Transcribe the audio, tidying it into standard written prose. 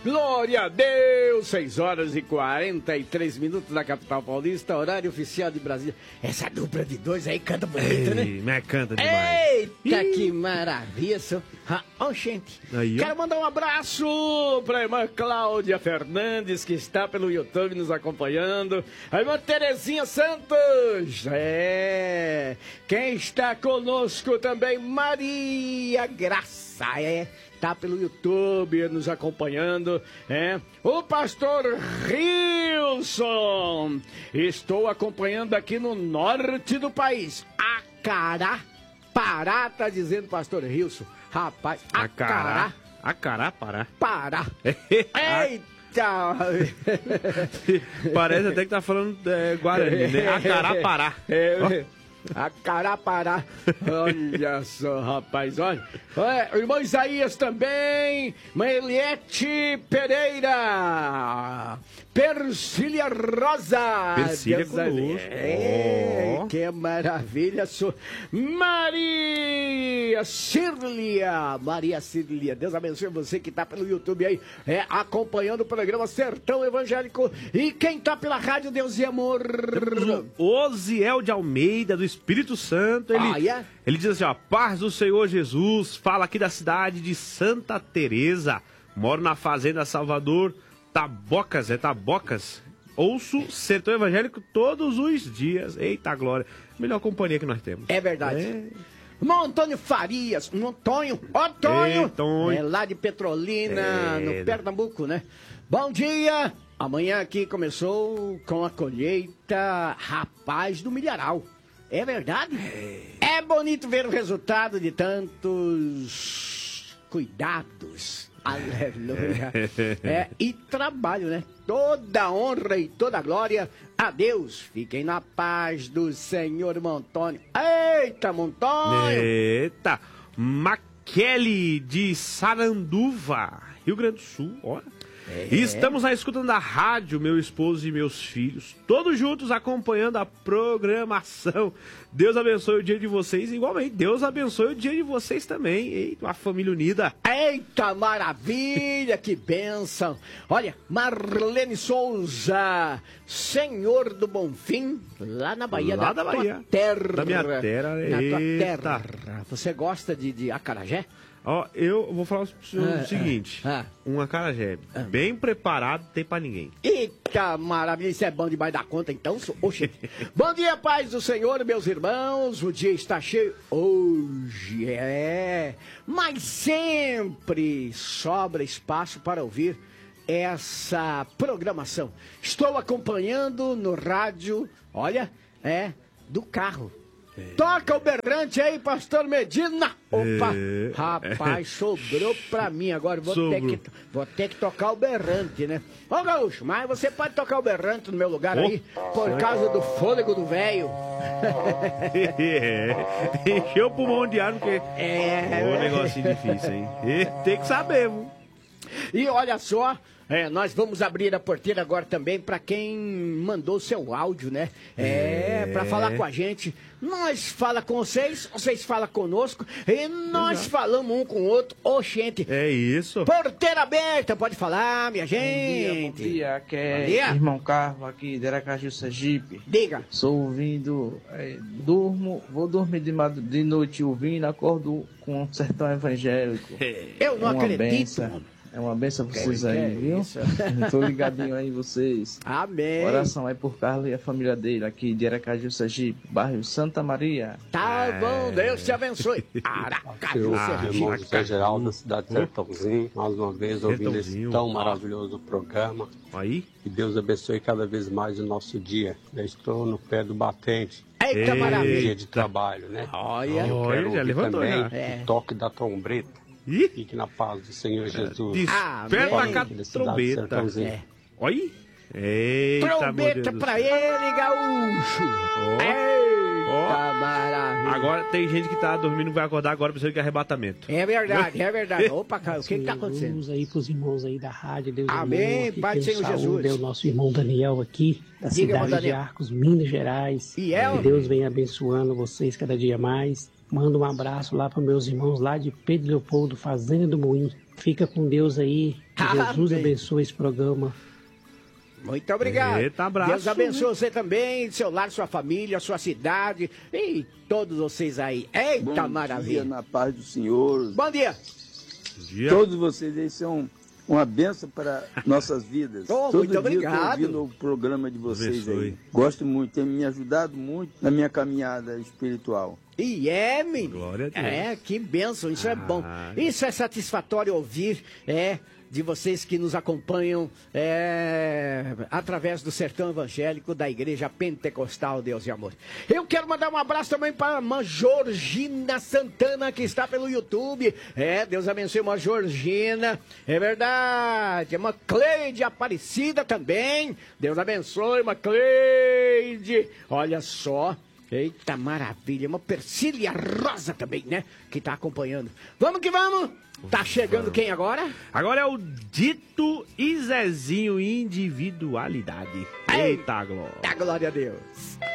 Glória a Deus! 6 horas e 43 minutos na capital paulista, horário oficial de Brasília. Essa dupla de dois aí canta bonito, né? Mas canta demais. Eita, que maravilha, senhor. Gente, aí, quero mandar um abraço pra irmã Cláudia Fernandes, que está pelo YouTube nos acompanhando. A irmã Terezinha Santos. Quem está conosco também, Maria Graça, tá pelo YouTube nos acompanhando, o pastor Rilson, estou acompanhando aqui no norte do país, Acará, Pará, tá dizendo pastor Rilson, rapaz, Acará, Pará. Pará, eita, parece até que tá falando Guarani, né? Acará, Pará. Acarapará. Olha só, rapaz, olha. Irmão Isaías também. Mãe Eliette Pereira. Persília Rosa. Persília conosco. Que maravilha. Maria Cília. Deus abençoe você que tá pelo YouTube aí, acompanhando o programa Sertão Evangélico. E quem tá pela Rádio Deus e Amor? Osiel de Almeida, do Espírito Santo. Ele diz assim, ó: paz do Senhor Jesus, fala aqui da cidade de Santa Teresa, moro na Fazenda Salvador, Tabocas. Ouço Sertão Evangélico todos os dias. Eita glória, melhor companhia que nós temos. É verdade. Irmão Antônio Farias, Antônio, lá de Petrolina, no Pernambuco, né? Bom dia! Amanhã aqui começou com a colheita, rapaz, do milharal. É verdade? É bonito ver o resultado de tantos cuidados. Aleluia. E trabalho, né? Toda honra e toda glória a Deus. Fiquem na paz do Senhor, Montônio. Eita, Montônio! Eita! Maquele de Saranduva, Rio Grande do Sul, olha. Estamos na escuta da rádio, meu esposo e meus filhos, todos juntos acompanhando a programação. Deus abençoe o dia de vocês, igualmente. Deus abençoe o dia de vocês também. Eita, uma família unida. Eita, maravilha, que bênção. Olha, Marlene Souza, Senhor do Bonfim, lá na Bahia, lá da Bahia. Tua terra. Da minha terra, na tua terra. Você gosta de acarajé? Ó, eu vou falar o seguinte, um acarajé bem preparado tem pra ninguém. Eita, maravilha, isso é bom demais da conta, então. Oxe. Bom dia, paz do Senhor, meus irmãos, o dia está cheio hoje, mas sempre sobra espaço para ouvir essa programação. Estou acompanhando no rádio, olha, do carro. Toca o berrante aí, pastor Medina. Opa, rapaz, sobrou pra mim agora. Vou ter que tocar o berrante, né? Ô, Gaúcho, mas você pode tocar o berrante no meu lugar aí, por causa do fôlego do velho. Encheu o pulmão de ar, porque um negocinho difícil, hein? Tem que saber, viu? E olha só, nós vamos abrir a porteira agora também para quem mandou seu áudio, né? Para falar com a gente. Nós fala com vocês falam conosco e nós falamos um com o outro. Oxente. É isso. Porteira aberta, pode falar, minha gente. Bom dia, aqui é irmão Carlos, aqui de Aracaju, Sergipe. Diga. Sou ouvindo, vou dormir de noite ouvindo, acordo com um sertão evangélico. Eu não acredito. Benção. É uma benção pra vocês aí, viu? Tô ligadinho aí em vocês. Amém. Oração aí por Carlos e a família dele, aqui de Aracaju, Sergipe, bairro Santa Maria. Tá bom, Deus te abençoe. Aracaju, Sergipe. José Geraldo, da cidade de Sertãozinho, mais uma vez ouvindo esse tão maravilhoso programa. Aí. Que Deus abençoe cada vez mais o nosso dia. Eu estou no pé do batente. Eita, maravilha. Dia de trabalho, né? Olha, já levantou também o toque da trombeta. Fique na paz do Senhor Jesus. Desperta a trombeta. Olha. Eita, trombeta pra ele, Gaúcho. Eita, maravilha. Agora tem gente que tá dormindo, vai acordar agora precisando de arrebatamento. É verdade. Opa, cara, o que tá acontecendo? Vamos aí pros irmãos aí da rádio. Deus amém, Pai do Senhor Jesus. Deus, nosso irmão Daniel aqui, da cidade de Arcos, Minas Gerais. E que Deus venha abençoando vocês cada dia mais. Manda um abraço lá para meus irmãos lá de Pedro Leopoldo, Fazenda do Moinho. Fica com Deus aí. Que Jesus abençoe esse programa. Muito obrigado. Eita, abraço, Deus abençoe você também, seu lar, sua família, sua cidade e todos vocês aí. Eita, maravilha. Bom dia, na paz do Senhor. Bom dia. Bom dia. Todos vocês aí são uma bênção para nossas vidas. Oh, Todo muito dia obrigado. eu tô ouvindo o programa de vocês Abençoe. aí. Gosto muito, tem me ajudado muito na minha caminhada espiritual. E menino. Glória a Deus. Que bênção, isso é bom. Isso é satisfatório ouvir, de vocês que nos acompanham através do Sertão Evangélico da Igreja Pentecostal Deus e Amor. Eu quero mandar um abraço também para a irmã Georgina Santana, que está pelo YouTube. Deus abençoe a irmã Georgina. É verdade. A irmã Cleide Aparecida também. Deus abençoe, irmã Cleide. Olha só. Eita, maravilha. Uma Persília Rosa também, né? Que está acompanhando. Vamos que vamos. Tá chegando quem agora? Agora é o Dito e Zezinho Individualidade. Eita, glória. Glória a Deus.